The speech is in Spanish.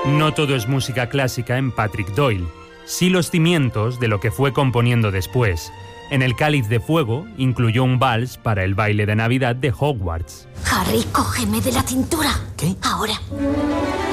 No todo es música clásica en Patrick Doyle, sí los cimientos de lo que fue componiendo después. En El Cáliz de Fuego incluyó un vals para el baile de Navidad de Hogwarts. Harry, cógeme de la cintura. ¿Qué? Ahora.